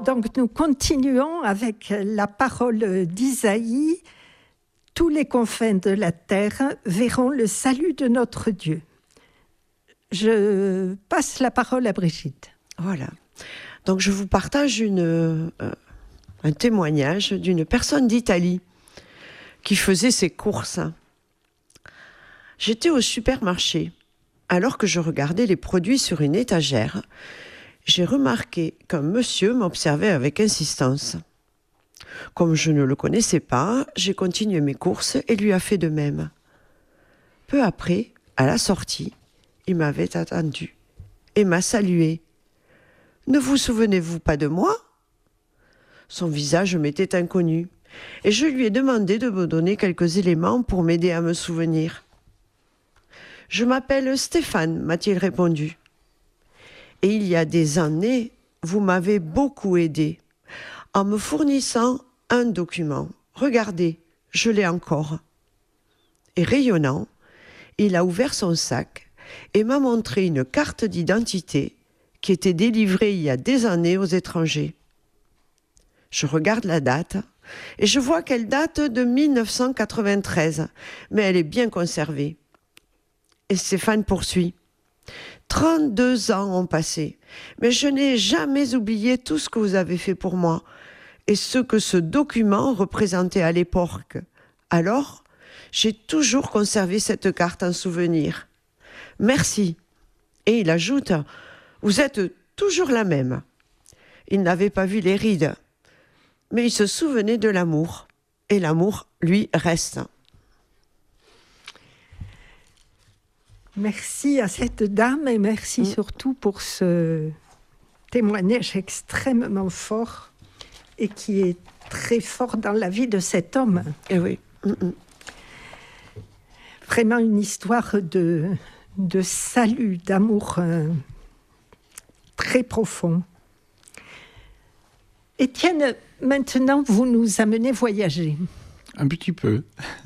Donc nous continuons avec la parole d'Isaïe. Tous les confins de la terre verront le salut de notre Dieu. Je passe la parole à Brigitte. Voilà. Donc je vous partage un témoignage d'une personne d'Italie qui faisait ses courses. J'étais au supermarché. Alors que je regardais les produits sur une étagère, j'ai remarqué qu'un monsieur m'observait avec insistance. Comme je ne le connaissais pas, j'ai continué mes courses et lui a fait de même. Peu après, à la sortie, il m'avait attendu et m'a salué. « Ne vous souvenez-vous pas de moi ?» Son visage m'était inconnu et je lui ai demandé de me donner quelques éléments pour m'aider à me souvenir. « Je m'appelle Stéphane, m'a-t-il répondu. Et il y a des années, vous m'avez beaucoup aidé en me fournissant un document. Regardez, je l'ai encore. » Et rayonnant, il a ouvert son sac et m'a montré une carte d'identité qui était délivrée il y a des années aux étrangers. Je regarde la date et je vois qu'elle date de 1993, mais elle est bien conservée. Et Stéphane poursuit. 32 ans ont passé, mais je n'ai jamais oublié tout ce que vous avez fait pour moi et ce que ce document représentait à l'époque. Alors, j'ai toujours conservé cette carte en souvenir. Merci. Et il ajoute, vous êtes toujours la même. Il n'avait pas vu les rides, mais il se souvenait de l'amour. Et l'amour, lui, reste. Merci à cette dame et merci surtout pour ce témoignage extrêmement fort et qui est très fort dans la vie de cet homme. Eh oui. Vraiment une histoire de salut, d'amour très profond. Étienne, maintenant vous nous amenez voyager. Un petit peu.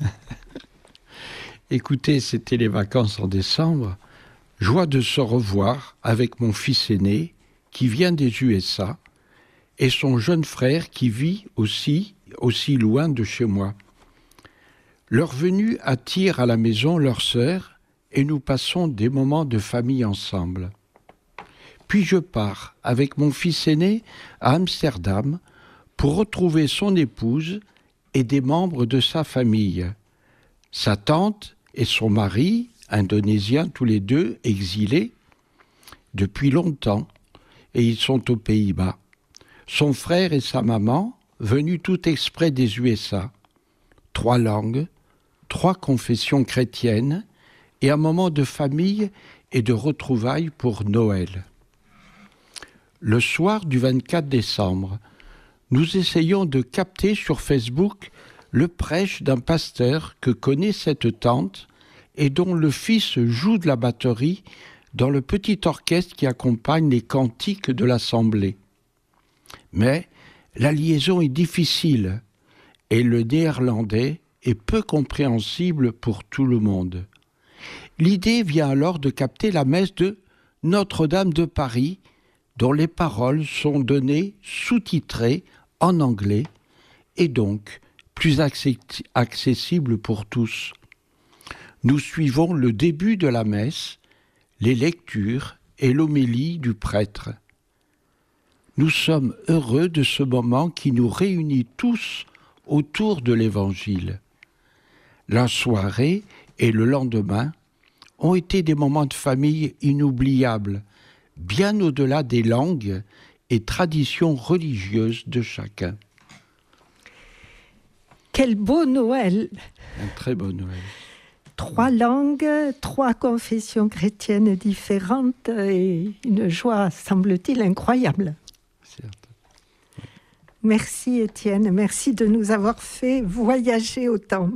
Écoutez, c'était les vacances en décembre. Joie de se revoir avec mon fils aîné qui vient des USA et son jeune frère qui vit aussi loin de chez moi. Leur venue attire à la maison leur sœur et nous passons des moments de famille ensemble. Puis je pars avec mon fils aîné à Amsterdam pour retrouver son épouse et des membres de sa famille. Sa tante et son mari, indonésiens tous les deux, exilés depuis longtemps, et ils sont aux Pays-Bas. Son frère et sa maman, venus tout exprès des USA. 3 langues, 3 confessions chrétiennes, et un moment de famille et de retrouvailles pour Noël. Le soir du 24 décembre, nous essayons de capter sur Facebook le prêche d'un pasteur que connaît cette tante et dont le fils joue de la batterie dans le petit orchestre qui accompagne les cantiques de l'assemblée. Mais la liaison est difficile et le néerlandais est peu compréhensible pour tout le monde. L'idée vient alors de capter la messe de Notre-Dame de Paris, dont les paroles sont données sous-titrées en anglais et donc plus accessible pour tous. Nous suivons le début de la messe, les lectures et l'homélie du prêtre. Nous sommes heureux de ce moment qui nous réunit tous autour de l'Évangile. La soirée et le lendemain ont été des moments de famille inoubliables, bien au-delà des langues et traditions religieuses de chacun. Quel beau Noël! Un très beau Noël. 3 langues, 3 confessions chrétiennes différentes et une joie, semble-t-il, incroyable. Certes. Merci Étienne, merci de nous avoir fait voyager autant.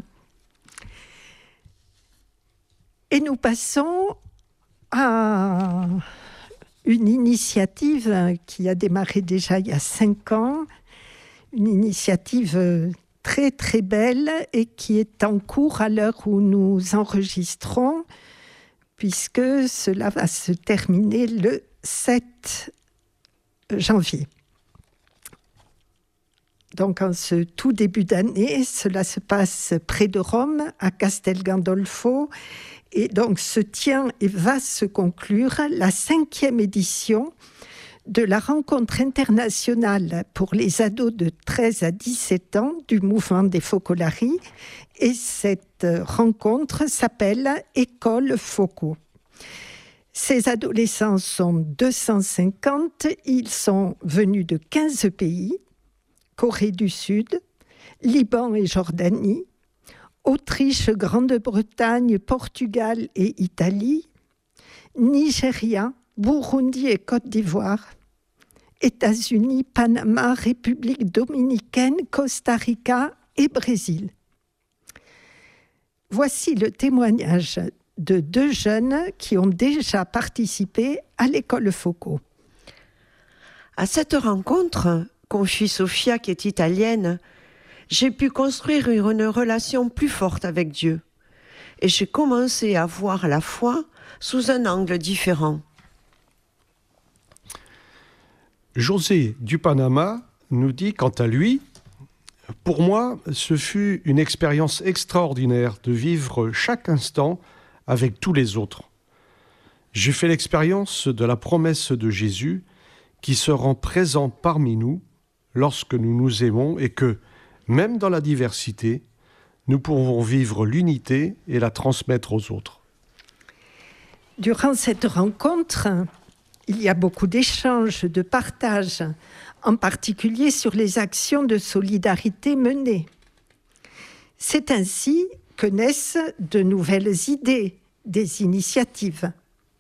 Et nous passons à une initiative qui a démarré déjà il y a 5 ans, une initiative très très belle et qui est en cours à l'heure où nous enregistrons, puisque cela va se terminer le 7 janvier. Donc en ce tout début d'année, cela se passe près de Rome, à Castel Gandolfo. Et donc se tient et va se conclure la 5e édition de la rencontre internationale pour les ados de 13 à 17 ans du mouvement des Focolari. Et cette rencontre s'appelle École Foco. Ces adolescents sont 250, ils sont venus de 15 pays, Corée du Sud, Liban et Jordanie, Autriche, Grande-Bretagne, Portugal et Italie, Nigeria, Burundi et Côte d'Ivoire, États-Unis, Panama, République dominicaine, Costa Rica et Brésil. Voici le témoignage de 2 jeunes qui ont déjà participé à l'école Foco. À cette rencontre, confie Sofia qui est italienne, j'ai pu construire une relation plus forte avec Dieu. Et j'ai commencé à voir la foi sous un angle différent. José du Panama nous dit quant à lui, « Pour moi, ce fut une expérience extraordinaire de vivre chaque instant avec tous les autres. J'ai fait l'expérience de la promesse de Jésus qui se rend présent parmi nous lorsque nous nous aimons et que, même dans la diversité, nous pouvons vivre l'unité et la transmettre aux autres. » Durant cette rencontre, il y a beaucoup d'échanges, de partages, en particulier sur les actions de solidarité menées. C'est ainsi que naissent de nouvelles idées, des initiatives.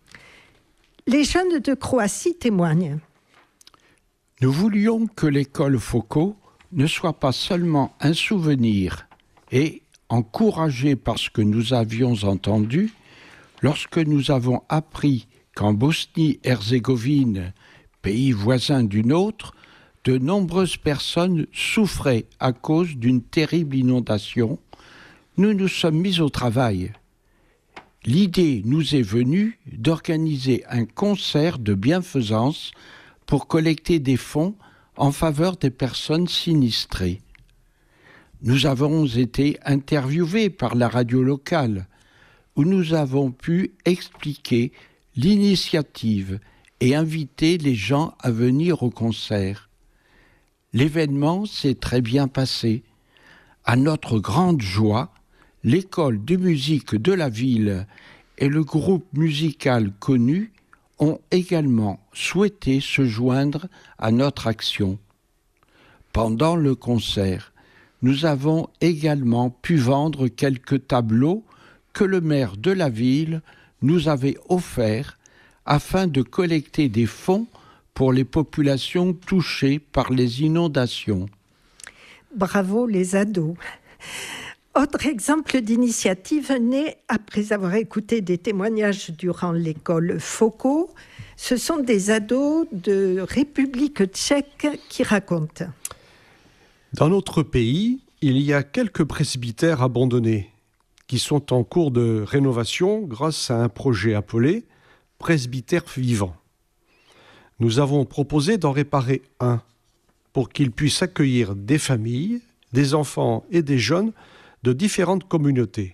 Les jeunes de Croatie témoignent. Nous voulions que l'école Foco ne soit pas seulement un souvenir et encouragé par ce que nous avions entendu lorsque nous avons appris qu'en Bosnie-Herzégovine, pays voisin du nôtre, de nombreuses personnes souffraient à cause d'une terrible inondation. Nous nous sommes mis au travail. L'idée nous est venue d'organiser un concert de bienfaisance pour collecter des fonds en faveur des personnes sinistrées. Nous avons été interviewés par la radio locale, où nous avons pu expliquer l'initiative et inviter les gens à venir au concert. L'événement s'est très bien passé. À notre grande joie, l'école de musique de la ville et le groupe musical connu ont également souhaité se joindre à notre action. Pendant le concert, nous avons également pu vendre quelques tableaux que le maire de la ville nous avait offerts afin de collecter des fonds pour les populations touchées par les inondations. Bravo les ados. Autre exemple d'initiative née après avoir écouté des témoignages durant l'école Foco, ce sont des ados de République tchèque qui racontent. Dans notre pays, il y a quelques presbytères abandonnés qui sont en cours de rénovation grâce à un projet appelé « Presbytère vivant ». Nous avons proposé d'en réparer un pour qu'il puisse accueillir des familles, des enfants et des jeunes de différentes communautés.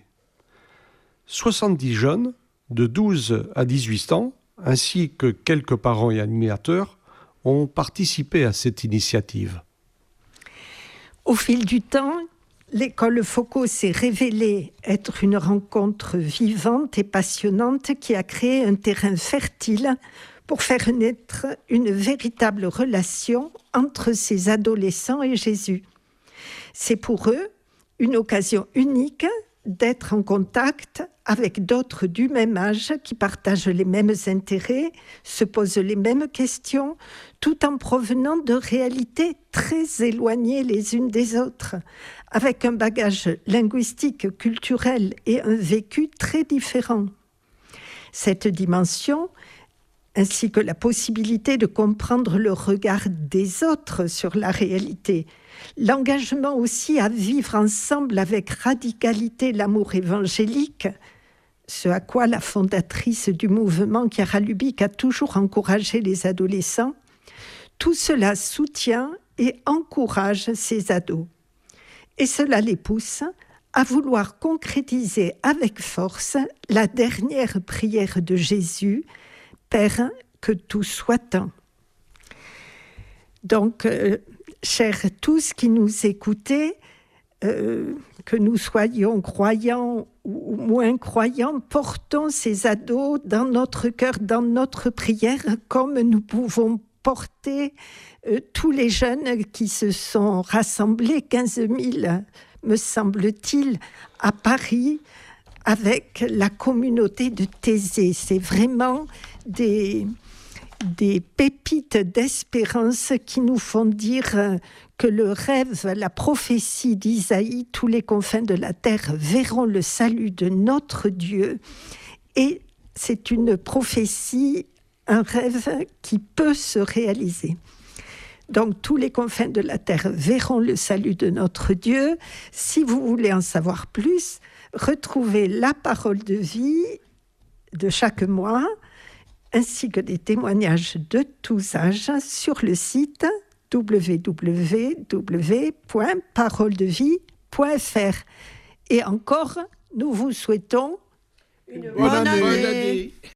70 jeunes de 12 à 18 ans, ainsi que quelques parents et animateurs, ont participé à cette initiative. Au fil du temps, l'école Foco s'est révélée être une rencontre vivante et passionnante qui a créé un terrain fertile pour faire naître une véritable relation entre ces adolescents et Jésus. C'est pour eux une occasion unique d'être en contact avec d'autres du même âge qui partagent les mêmes intérêts, se posent les mêmes questions, tout en provenant de réalités très éloignées les unes des autres, avec un bagage linguistique, culturel et un vécu très différent. Cette dimension, ainsi que la possibilité de comprendre le regard des autres sur la réalité, l'engagement aussi à vivre ensemble avec radicalité l'amour évangélique, ce à quoi la fondatrice du mouvement, Chiara Lubick, a toujours encouragé les adolescents, tout cela soutient et encourage ces ados. Et cela les pousse à vouloir concrétiser avec force la dernière prière de Jésus, « Père, que tout soit un ». Donc, chers tous qui nous écoutez, que nous soyons croyants ou moins croyants, portons ces ados dans notre cœur, dans notre prière, comme nous pouvons porter tous les jeunes qui se sont rassemblés, 15 000, me semble-t-il, à Paris, avec la communauté de Thésée. C'est vraiment des pépites d'espérance qui nous font dire que le rêve, la prophétie d'Isaïe, tous les confins de la terre verront le salut de notre Dieu. Et c'est une prophétie, un rêve qui peut se réaliser. Donc, tous les confins de la terre verront le salut de notre Dieu. Si vous voulez en savoir plus, retrouvez la parole de vie de chaque mois, ainsi que des témoignages de tous âges sur le site www.paroledevie.fr. Et encore, nous vous souhaitons une bonne année.